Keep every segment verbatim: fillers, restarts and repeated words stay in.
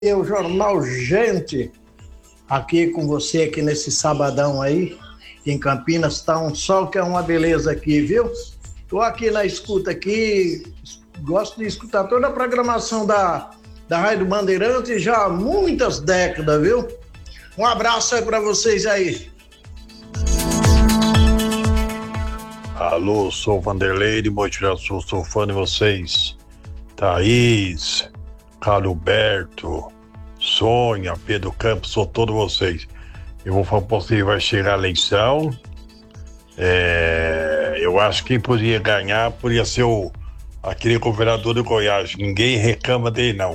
É o Jornal Gente, aqui com você, aqui nesse sabadão aí, em Campinas, tá um sol que é uma beleza aqui, viu? Tô aqui na escuta aqui, gosto de escutar toda a programação da, da Rádio Bandeirantes já há muitas décadas, viu? Um abraço aí pra vocês aí. Alô, sou Vanderlei de Motivação, sou fã de vocês. Thaís, Carloberto, Sônia, Pedro Campos, sou todos vocês. Eu vou falar pra você, vai chegar a eleição. É, eu acho que quem podia ganhar podia ser o, aquele governador de Goiás. Ninguém reclama dele, não.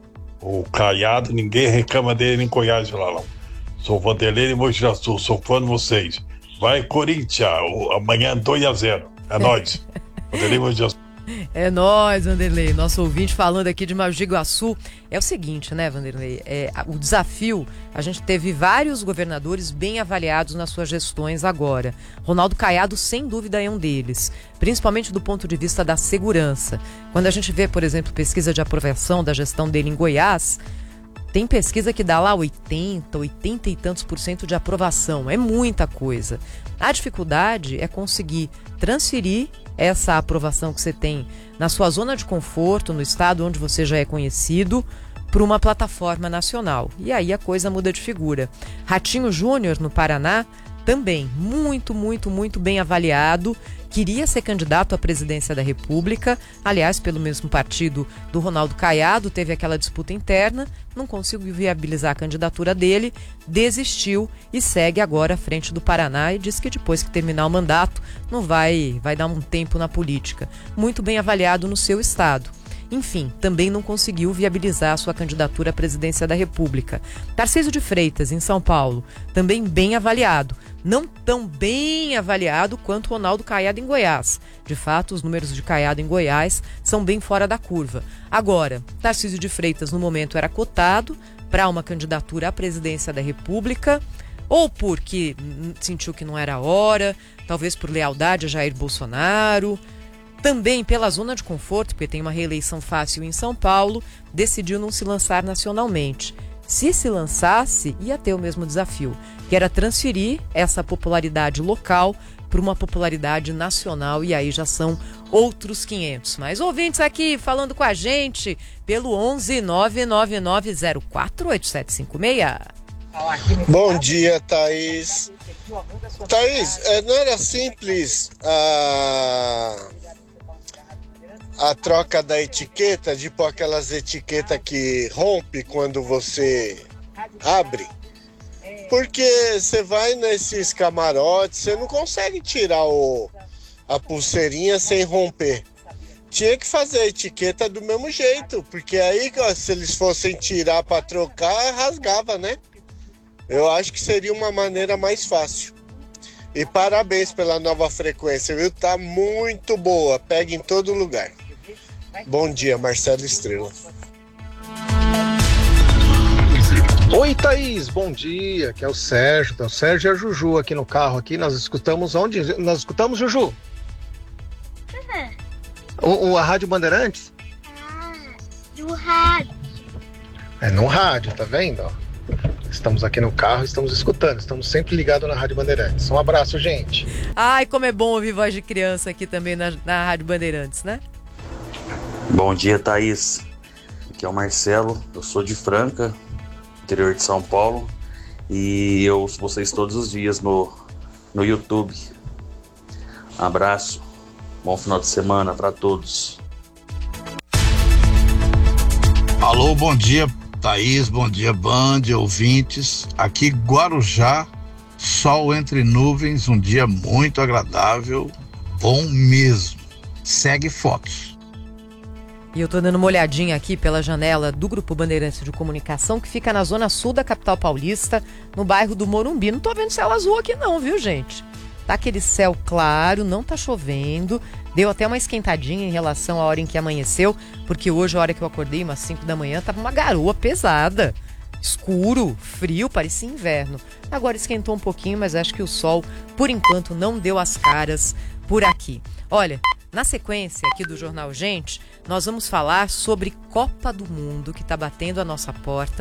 O Caiado, ninguém reclama dele em Goiás lá, não. Sou Vanderlei de Motivação, sou fã de vocês. Vai, Corinthians, amanhã dois a zero. É nóis. Vanderlei Motivação. É nóis, Vanderlei. Nosso ouvinte falando aqui de Mogi Guaçu. É o seguinte, né, Vanderlei? É, o desafio, a gente teve vários governadores bem avaliados nas suas gestões agora. Ronaldo Caiado, sem dúvida, é um deles. Principalmente do ponto de vista da segurança. Quando a gente vê, por exemplo, pesquisa de aprovação da gestão dele em Goiás, tem pesquisa que dá lá oitenta, oitenta e tantos por cento de aprovação. É muita coisa. A dificuldade é conseguir transferir essa aprovação que você tem na sua zona de conforto, no estado onde você já é conhecido, para uma plataforma nacional. E aí a coisa muda de figura. Ratinho Júnior, no Paraná, também muito, muito, muito bem avaliado. Queria ser candidato à presidência da República, aliás, pelo mesmo partido do Ronaldo Caiado, teve aquela disputa interna, não conseguiu viabilizar a candidatura dele, desistiu e segue agora à frente do Paraná e diz que depois que terminar o mandato não vai, vai dar um tempo na política. Muito bem avaliado no seu estado. Enfim, também não conseguiu viabilizar a sua candidatura à presidência da República. Tarcísio de Freitas, em São Paulo, também bem avaliado. Não tão bem avaliado quanto Ronaldo Caiado em Goiás. De fato, os números de Caiado em Goiás são bem fora da curva. Agora, Tarcísio de Freitas, no momento, era cotado para uma candidatura à presidência da República, ou porque sentiu que não era a hora, talvez por lealdade a Jair Bolsonaro. Também pela zona de conforto, porque tem uma reeleição fácil em São Paulo, decidiu não se lançar nacionalmente. Se se lançasse, ia ter o mesmo desafio, que era transferir essa popularidade local para uma popularidade nacional, e aí já são outros quinhentos. Mas ouvintes aqui falando com a gente pelo onze nove nove nove zero quatro oito sete cinco seis. Bom dia, Thaís. Thaís, não era simples a... a troca da etiqueta, de pôr aquelas etiquetas que rompe quando você abre? Porque você vai nesses camarotes, você não consegue tirar o, a pulseirinha sem romper. Tinha que fazer a etiqueta do mesmo jeito, porque aí se eles fossem tirar para trocar, rasgava, né? Eu acho que seria uma maneira mais fácil. E parabéns pela nova frequência, viu? Tá muito boa, pega em todo lugar. Bom dia, Marcelo Estrela. Oi, Thaís, bom dia, que é o Sérgio, tá o Sérgio e a Juju aqui no carro, aqui, nós escutamos onde? Nós escutamos, Juju? Uhum. O, o, a Rádio Bandeirantes? Ah, do rádio. É no rádio, tá vendo? Estamos aqui no carro, estamos escutando, estamos sempre ligados na Rádio Bandeirantes. Um abraço, gente. Ai, como é bom ouvir voz de criança aqui também na, na Rádio Bandeirantes, né? Bom dia, Thaís. Aqui é o Marcelo, eu sou de Franca, interior de São Paulo, e eu ouço vocês todos os dias no, no YouTube. Abraço, bom final de semana para todos. Alô, bom dia, Thaís, bom dia, Band, ouvintes. Aqui Guarujá, sol entre nuvens, um dia muito agradável, bom mesmo. Segue fotos. E eu tô dando uma olhadinha aqui pela janela do Grupo Bandeirantes de Comunicação, que fica na zona sul da capital paulista, no bairro do Morumbi. Não tô vendo céu azul aqui não, viu, gente? Tá aquele céu claro, não tá chovendo. Deu até uma esquentadinha em relação à hora em que amanheceu, porque hoje, a hora que eu acordei, umas cinco da manhã, tava uma garoa pesada. Escuro, frio, parecia inverno. Agora esquentou um pouquinho, mas acho que o sol, por enquanto, não deu as caras por aqui. Olha, Na sequência aqui do Jornal Gente, nós vamos falar sobre Copa do Mundo, que está batendo a nossa porta.